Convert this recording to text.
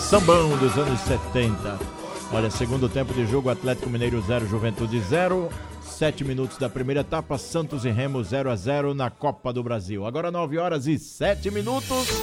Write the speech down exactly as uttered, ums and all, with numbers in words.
sambão dos anos setenta. Olha, segundo tempo de jogo, Atlético Mineiro zero, Juventude zero. Sete minutos da primeira etapa, Santos e Remo zero a zero na Copa do Brasil. Agora nove horas e sete minutos.